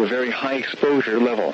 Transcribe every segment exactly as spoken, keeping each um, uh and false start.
very high exposure level.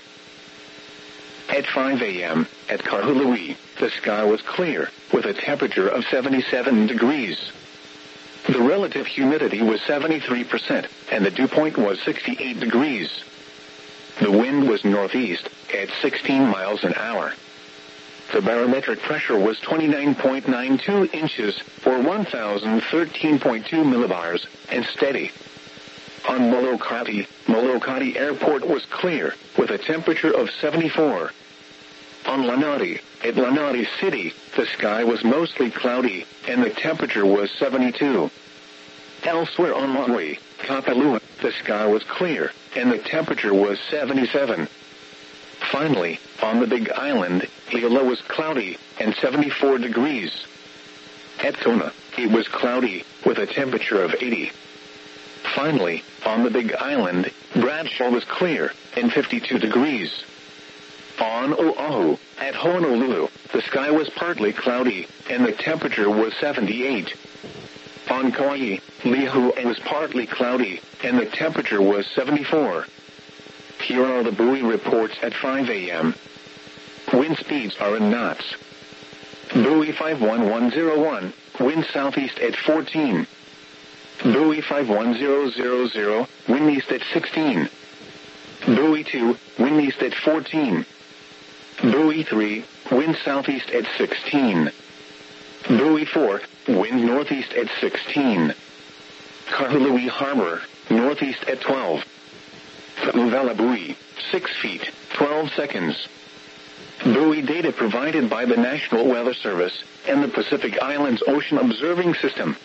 At five a m, at Kahului, the sky was clear, with a temperature of seventy-seven degrees. The relative humidity was seventy-three percent, and the dew point was sixty-eight degrees. The wind was northeast, at sixteen miles an hour. The barometric pressure was twenty-nine point nine two inches, or one thousand thirteen point two millibars, and steady. On Molokati, Molokati Airport was clear, with a temperature of seventy-four. On Lanati, at Lanati City, the sky was mostly cloudy, and the temperature was seventy-two. Elsewhere on Maui, Kapalua, the sky was clear, and the temperature was seventy-seven. Finally, on the Big Island, Hilo was cloudy, and seventy-four degrees. At Kona, it was cloudy, with a temperature of eighty. Finally, on the Big Island, Bradshaw was clear, and fifty-two degrees. On Oahu, at Honolulu, the sky was partly cloudy, and the temperature was seventy-eight. On Kauai, Lihue was partly cloudy, and the temperature was seventy-four. Here are the buoy reports at five a m Wind speeds are in knots. Buoy five one one zero one, wind southeast at fourteen. Buoy five one zero zero zero, wind east at sixteen. Buoy two, wind east at fourteen. Buoy three, wind southeast at sixteen. Buoy four, wind northeast at sixteen. Kahului Harbor, northeast at twelve. Uvela buoy, six feet, twelve seconds. Buoy data provided by the National Weather Service and the Pacific Islands Ocean Observing System.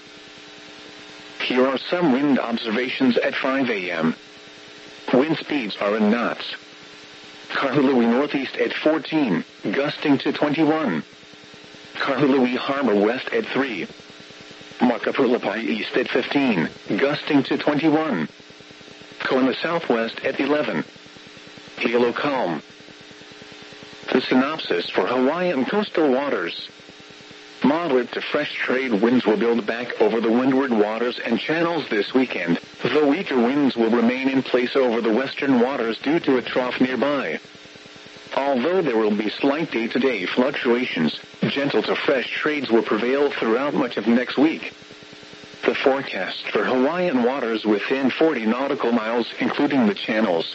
Here are some wind observations at five a m Wind speeds are in knots. Kahului northeast at fourteen, gusting to twenty-one. Kahului Harbor west at three. Makapulapai east at fifteen, gusting to twenty-one. Kona southwest at eleven. Hilo calm. The synopsis for Hawaiian coastal waters. Moderate to fresh trade winds will build back over the windward waters and channels this weekend, though weaker winds will remain in place over the western waters due to a trough nearby. Although there will be slight day-to-day fluctuations, gentle to fresh trades will prevail throughout much of next week. The forecast for Hawaiian waters within forty nautical miles, including the channels.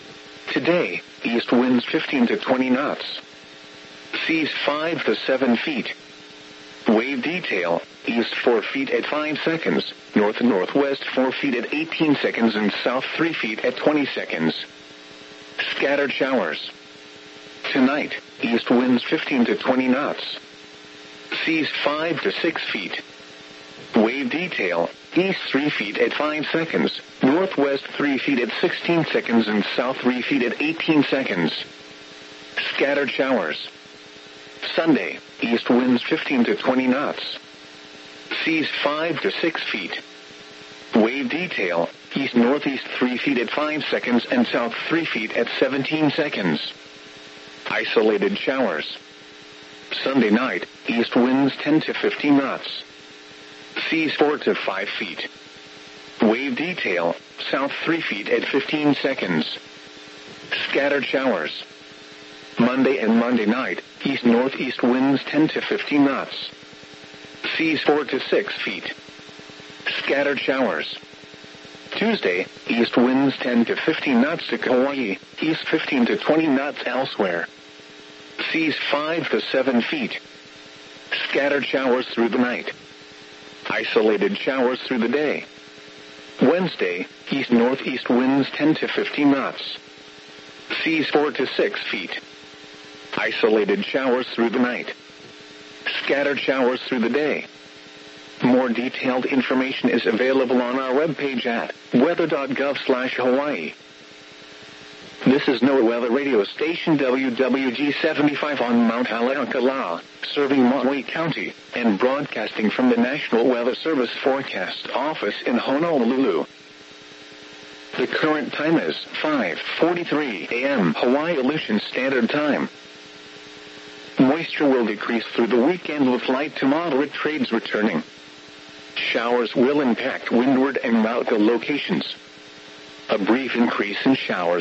Today, east winds fifteen to twenty knots. Seas five to seven feet. Wave detail, east four feet at five seconds, north and northwest four feet at eighteen seconds, and south three feet at twenty seconds. Scattered showers. Tonight, east winds fifteen to twenty knots. Seas five to six feet. Wave detail, east three feet at five seconds, northwest three feet at sixteen seconds, and south three feet at eighteen seconds. Scattered showers. Sunday, east winds fifteen to twenty knots. Seas five to six feet. Wave detail, east-northeast three feet at five seconds and south three feet at seventeen seconds. Isolated showers. Sunday night, east winds ten to fifteen knots. Seas four to five feet. Wave detail, south three feet at fifteen seconds. Scattered showers. Monday and Monday night, east-northeast winds ten to fifteen knots. Seas four to six feet. Scattered showers. Tuesday, east winds ten to fifteen knots to Kauai, east fifteen to twenty knots elsewhere. Seas five to seven feet. Scattered showers through the night. Isolated showers through the day. Wednesday, east-northeast winds ten to fifteen knots. Seas four to six feet. Isolated showers through the night. Scattered showers through the day. More detailed information is available on our webpage at weather dot gov slash Hawaii. This is NOAA Weather Radio Station W W G seventy-five on Mount Haleakala, serving Maui County, and broadcasting from the National Weather Service Forecast Office in Honolulu. The current time is five forty-three a m Hawaii Aleutian Standard Time. Moisture will decrease through the weekend with light to moderate trades returning. Showers will impact windward and Mauka locations. A brief increase in showers